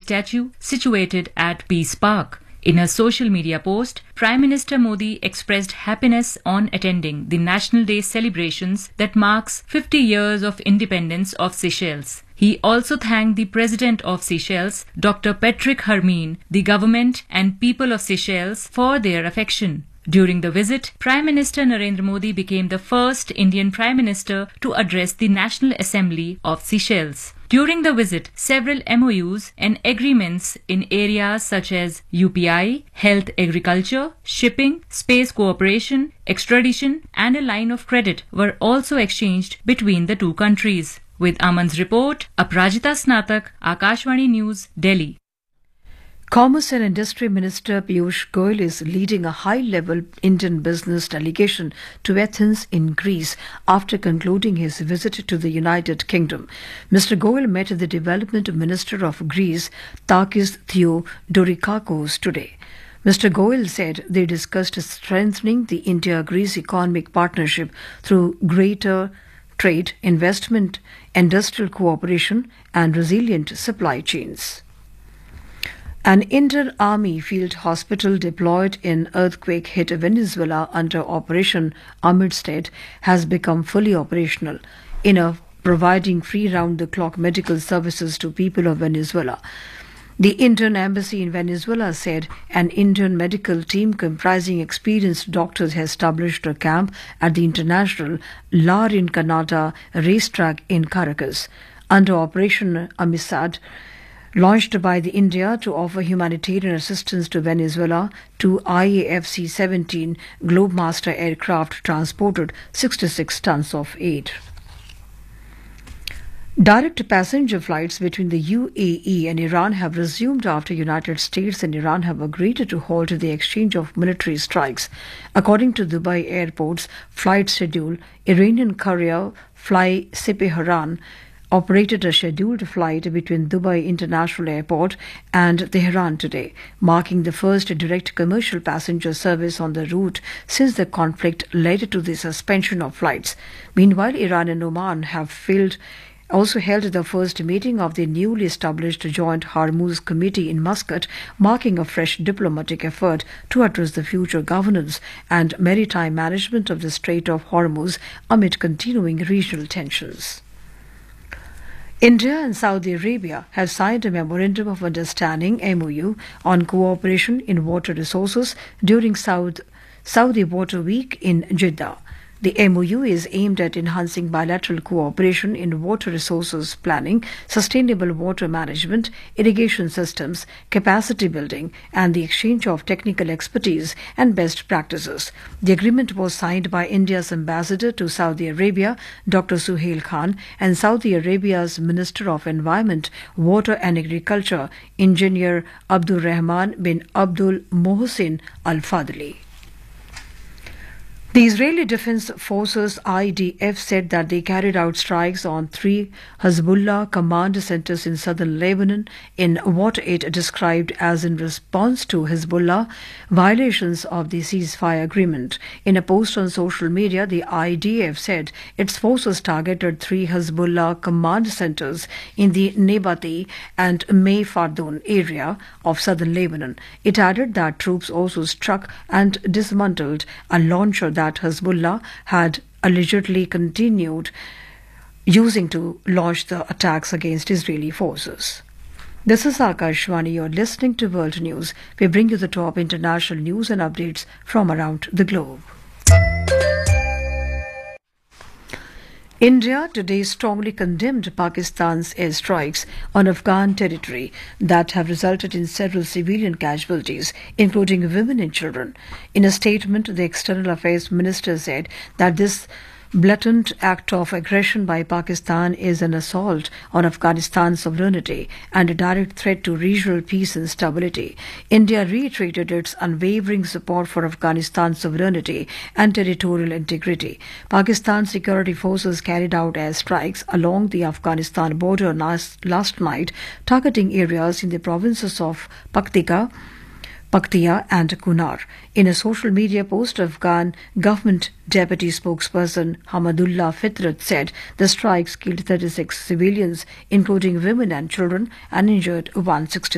statue situated at Peace Park. In a social media post, Prime Minister Modi expressed happiness on attending the National Day celebrations that marks 50 years of independence of Seychelles. He also thanked the President of Seychelles, Dr. Patrick Hermine, the government and people of Seychelles for their affection. During the visit, Prime Minister Narendra Modi became the first Indian Prime Minister to address the National Assembly of Seychelles. During the visit, several MOUs and agreements in areas such as UPI, health agriculture, shipping, space cooperation, extradition and a line of credit were also exchanged between the two countries. With Aman's report, Aprajita Snatak, Akashvani News, Delhi. Commerce and Industry Minister Piyush Goyal is leading a high-level Indian business delegation to Athens in Greece after concluding his visit to the United Kingdom. Mr. Goyal met the Development Minister of Greece, Takis Theodorakakos, today. Mr. Goyal said they discussed strengthening the India-Greece economic partnership through greater trade, investment, industrial cooperation and resilient supply chains. An Indian Army field hospital deployed in earthquake-hit Venezuela under Operation Amistad has become fully operational, providing free round-the-clock medical services to people of Venezuela. The Indian Embassy in Venezuela said an Indian medical team comprising experienced doctors has established a camp at the International La Rinconada racetrack in Caracas. Under Operation Amistad, launched by the India to offer humanitarian assistance to Venezuela, two IAF-C-17 Globemaster aircraft transported 66 tons of aid. Direct passenger flights between the UAE and Iran have resumed after United States and Iran have agreed to halt the exchange of military strikes. According to Dubai Airport's flight schedule, Iranian courier Fly Sepeharan operated a scheduled flight between Dubai International Airport and Tehran today, marking the first direct commercial passenger service on the route since the conflict led to the suspension of flights. Meanwhile, Iran and Oman have also held the first meeting of the newly established Joint Hormuz Committee in Muscat, marking a fresh diplomatic effort to address the future governance and maritime management of the Strait of Hormuz amid continuing regional tensions. India and Saudi Arabia have signed a Memorandum of Understanding MOU on cooperation in water resources during Saudi Water Week in Jeddah. The MOU is aimed at enhancing bilateral cooperation in water resources planning, sustainable water management, irrigation systems, capacity building, and the exchange of technical expertise and best practices. The agreement was signed by India's ambassador to Saudi Arabia, Dr. Suhail Khan, and Saudi Arabia's Minister of Environment, Water and Agriculture, Engineer Abdul Rahman bin Abdul Mohsin Al Fadli. The Israeli Defense Forces IDF said that they carried out strikes on 3 Hezbollah command centers in southern Lebanon in what it described as in response to Hezbollah violations of the ceasefire agreement. In a post on social media, the IDF said its forces targeted 3 Hezbollah command centers in the Nebati and May Fardun area of southern Lebanon. It added that troops also struck and dismantled a launcher that Hezbollah had allegedly continued using to launch the attacks against Israeli forces. This is Akashvani. You're listening to World News. We bring you the top international news and updates from around the globe. India today strongly condemned Pakistan's airstrikes on Afghan territory that have resulted in several civilian casualties, including women and children. In a statement, the External Affairs Minister said that this blatant act of aggression by Pakistan is an assault on Afghanistan's sovereignty and a direct threat to regional peace and stability. India reiterated its unwavering support for Afghanistan's sovereignty and territorial integrity. Pakistan's security forces carried out airstrikes along the Afghanistan border last night, targeting areas in the provinces of Paktika and Kunar. In a social media post, Afghan government deputy spokesperson Hamadullah Fitrat said the strikes killed 36 civilians, including women and children, and injured 160.